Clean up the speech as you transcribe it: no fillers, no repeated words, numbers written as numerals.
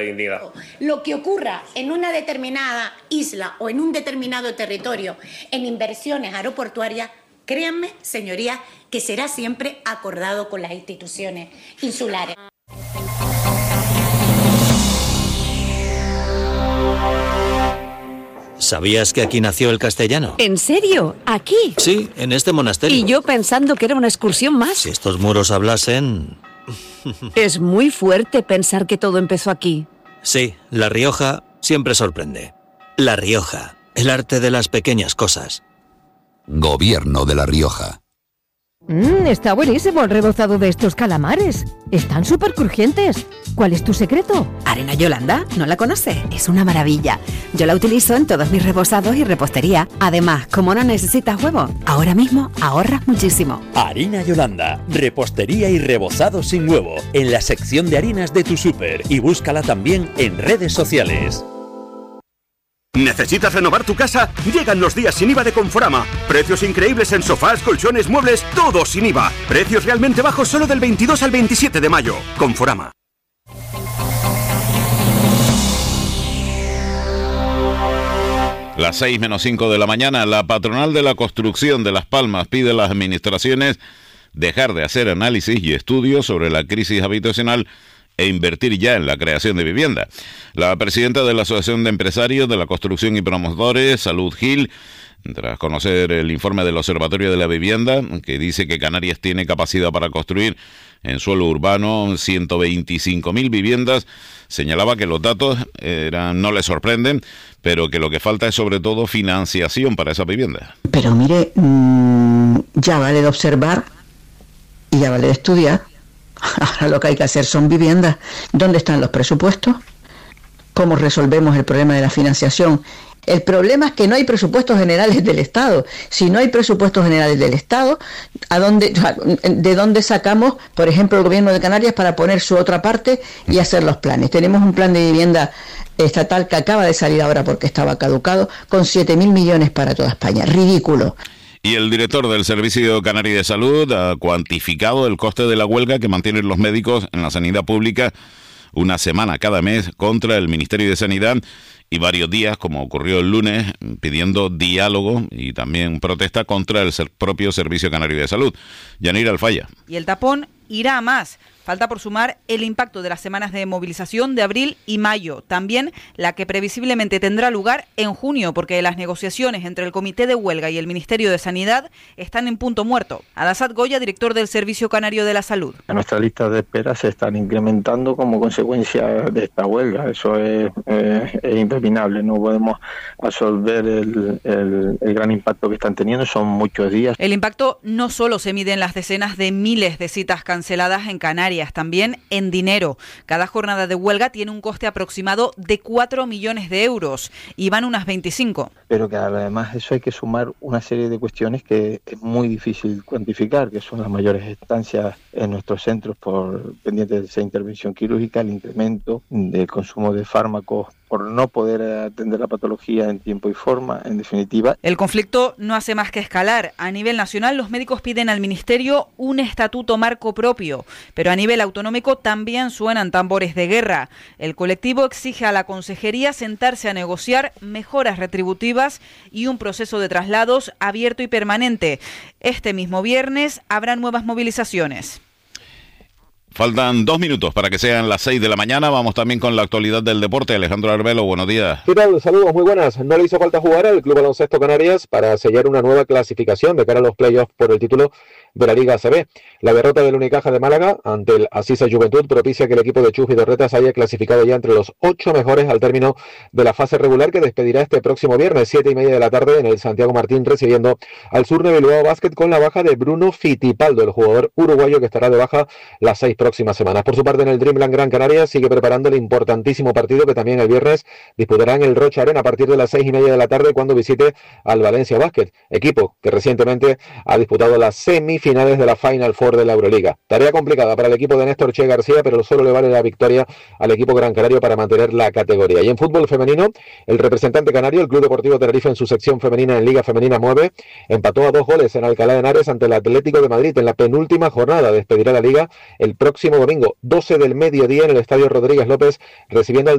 alguien diga. Lo que ocurra en una determinada isla o en un determinado territorio en inversiones aeroportuarias, créanme, señorías, que será siempre acordado con las instituciones insulares. ¿Sabías que aquí nació el castellano? ¿En serio? ¿Aquí? Sí, en este monasterio. Y yo pensando que era una excursión más. Si estos muros hablasen... Es muy fuerte pensar que todo empezó aquí. Sí, La Rioja siempre sorprende. La Rioja, el arte de las pequeñas cosas. Gobierno de La Rioja. Está buenísimo el rebozado de estos calamares. Están súper crujientes. ¿Cuál es tu secreto? Harina Yolanda, ¿no la conoce? Es una maravilla. Yo la utilizo en todos mis rebozados y repostería. Además, como no necesitas huevo, ahora mismo ahorras muchísimo. Harina Yolanda, repostería y rebozado sin huevo, en la sección de harinas de tu súper, y búscala también en redes sociales. ¿Necesitas renovar tu casa? Llegan los días sin IVA de Conforama. Precios increíbles en sofás, colchones, muebles, todo sin IVA. Precios realmente bajos solo del 22 al 27 de mayo. Conforama. Las 6:05 de la mañana, la patronal de la construcción de Las Palmas pide a las administraciones dejar de hacer análisis y estudios sobre la crisis habitacional e invertir ya en la creación de vivienda. La presidenta de la Asociación de Empresarios de la Construcción y Promotores, Salud Gil, tras conocer el informe del Observatorio de la Vivienda, que dice que Canarias tiene capacidad para construir en suelo urbano 125.000 viviendas, señalaba que los datos no le sorprenden, pero que lo que falta es sobre todo financiación para esa vivienda. Pero mire, ya vale de observar y ya vale de estudiar. Ahora lo que hay que hacer son viviendas. ¿Dónde están los presupuestos? ¿Cómo resolvemos el problema de la financiación? El problema es que no hay presupuestos generales del Estado. Si no hay presupuestos generales del Estado, ¿de dónde sacamos, por ejemplo, el Gobierno de Canarias para poner su otra parte y hacer los planes? Tenemos un plan de vivienda estatal que acaba de salir ahora porque estaba caducado, con 7.000 millones para toda España. Ridículo. Y el director del Servicio Canario de Salud ha cuantificado el coste de la huelga que mantienen los médicos en la sanidad pública una semana cada mes contra el Ministerio de Sanidad y varios días, como ocurrió el lunes, pidiendo diálogo y también protesta contra el propio Servicio Canario de Salud. Yanira Alfaya. Y el tapón irá a más. Falta por sumar el impacto de las semanas de movilización de abril y mayo. También la que previsiblemente tendrá lugar en junio, porque las negociaciones entre el Comité de Huelga y el Ministerio de Sanidad están en punto muerto. Adasat Goya, director del Servicio Canario de la Salud. Nuestras listas de espera se están incrementando como consecuencia de esta huelga. Eso es impepinable. No podemos absorber el gran impacto que están teniendo. Son muchos días. El impacto no solo se mide en las decenas de miles de citas canceladas en Canarias, también en dinero. Cada jornada de huelga tiene un coste aproximado de 4 millones de euros y van unas 25. Pero que además eso hay que sumar una serie de cuestiones que es muy difícil cuantificar, que son las mayores estancias en nuestros centros por pendientes de esa intervención quirúrgica, el incremento del consumo de fármacos por no poder atender la patología en tiempo y forma, en definitiva. El conflicto no hace más que escalar. A nivel nacional, los médicos piden al Ministerio un estatuto marco propio, pero a nivel autonómico también suenan tambores de guerra. El colectivo exige a la Consejería sentarse a negociar mejoras retributivas y un proceso de traslados abierto y permanente. Este mismo viernes habrá nuevas movilizaciones. Faltan 2 minutos para que sean las 6 de la mañana. Vamos también con la actualidad del deporte. Alejandro Arbelo, buenos días. ¿Qué tal? Saludos, muy buenas. No le hizo falta jugar al Club Baloncesto Canarias para sellar una nueva clasificación de cara a los playoffs por el título de la Liga ACB. La derrota del Unicaja de Málaga ante el Asisa Juventud propicia que el equipo de Chus Vidorretas haya clasificado ya entre los 8 mejores al término de la fase regular, que despedirá este próximo viernes 7:30 de la tarde en el Santiago Martín, recibiendo al Surne Bilbao Basket con la baja de Bruno Fittipaldo, el jugador uruguayo que estará de baja las 6 próximas semanas. Por su parte, en el Dreamland Gran Canaria sigue preparando el importantísimo partido que también el viernes disputará en el Rocha Arena a partir de las 6:30 de la tarde cuando visite al Valencia Basket, equipo que recientemente ha disputado las semifinales de la Final Four de la Euroliga. Tarea complicada para el equipo de Néstor Che García, pero solo le vale la victoria al equipo gran canario para mantener la categoría. Y en fútbol femenino, el representante canario, el Club Deportivo Tenerife, en su sección femenina en Liga Femenina 9, empató a 2 goles en Alcalá de Henares ante el Atlético de Madrid en la penúltima jornada. Despedirá la Liga el próximo domingo, 12 del mediodía, en el Estadio Rodríguez López, recibiendo al